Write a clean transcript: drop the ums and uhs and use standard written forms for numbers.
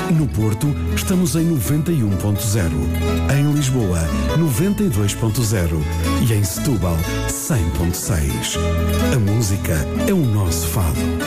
No Porto, estamos em 91.0. Em Lisboa, 92.0. E em Setúbal, 100.6. A música é o nosso fado.